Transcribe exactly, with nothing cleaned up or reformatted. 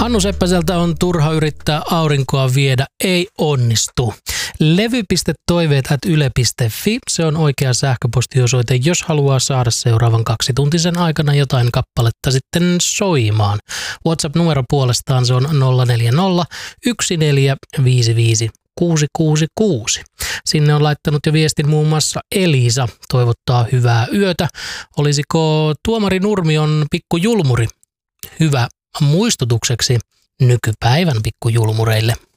Hannu Seppäseltä on turha yrittää aurinkoa viedä, ei onnistu. levy piste toiveet ät yle piste fi, se on oikea sähköpostiosoite, jos haluaa saada seuraavan kaksituntisen aikana jotain kappaletta sitten soimaan. WhatsApp-numero puolestaan se on nolla neljä nolla yksi neljä viisi viisi kuusi kuusi kuusi. Sinne on laittanut jo viestin muun muassa Elisa, toivottaa hyvää yötä. Olisiko Tuomari Nurmion Pikkujulmuri hyvä muistutukseksi nykypäivän pikkujulmureille?